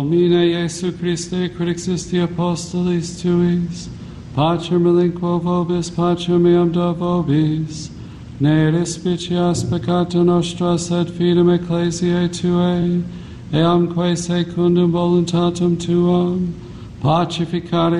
Domine Iesu Christe, quid existi apostolis tuis, pacem relinquo vobis, pacem meam do vobis, ne respicias peccata nostra, sed fidem ecclesiae tuae, eamque secundum voluntatem tuam, pacificare